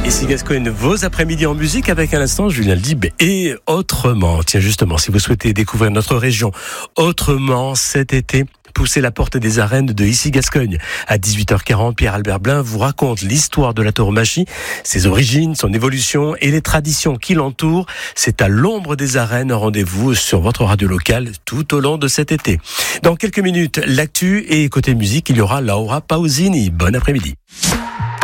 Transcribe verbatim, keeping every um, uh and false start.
Ici Gascogne, vos après-midi en musique avec à l'instant Julien Lidb et Autrement. Tiens justement, si vous souhaitez découvrir notre région autrement cet été, poussez la porte des arènes de Ici Gascogne. À dix-huit heures quarante, Pierre-Albert Blin vous raconte l'histoire de la tauromachie, ses origines, son évolution et les traditions qui l'entourent. C'est à l'ombre des arènes, rendez-vous sur votre radio locale tout au long de cet été. Dans quelques minutes, l'actu et côté musique, il y aura Laura Pausini. Bon après-midi.